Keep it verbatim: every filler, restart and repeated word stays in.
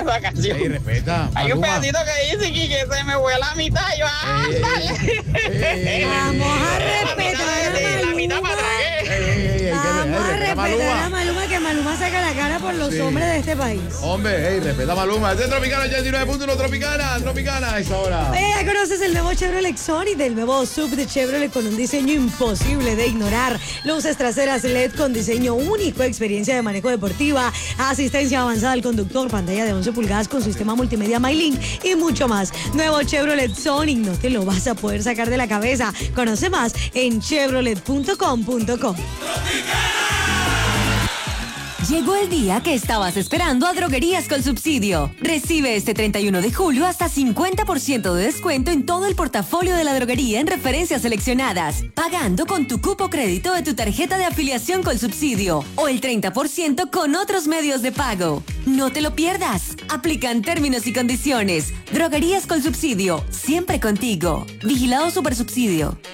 de vacaciones. Ey, respeta. Hay un Maluma. pedacito que dice que, que se me fue la mitad. Yo, ándale. Vamos a La mitad, respetar de- a la mitad para Maluma. atrás. Ey, ey, ey, ey, que- Vamos ey, a respeta a respetar Maluma. a Maluma, que Maluma saca la cara por los Sí. hombres de este país. Hombre, hey, respeta a Maluma. Este es Tropicana ochenta y nueve punto uno, Tropicana, Tropicana, a esa hora. Oye, ¿ya conoces el nuevo Chevrolet Sonic del nuevo S U V de Chevrolet con un diseño imposible de ignorar? Luces traseras L E D con diseño único, experiencia de manejo deportiva, asistencia avanzada al conductor, pantalla de once pulgadas con sistema multimedia MyLink y mucho más. Nuevo Chevrolet Sonic, no te lo vas a poder sacar de la cabeza. Conoce más en chevrolet punto com punto co. Llegó el día que estabas esperando a Droguerías con Subsidio. Recibe este treinta y uno de julio hasta cincuenta por ciento de descuento en todo el portafolio de la droguería en referencias seleccionadas, pagando con tu cupo crédito de tu tarjeta de afiliación con Subsidio o el treinta por ciento con otros medios de pago. No te lo pierdas. Aplican términos y condiciones. Droguerías con Subsidio, siempre contigo. Vigilado Supersubsidio.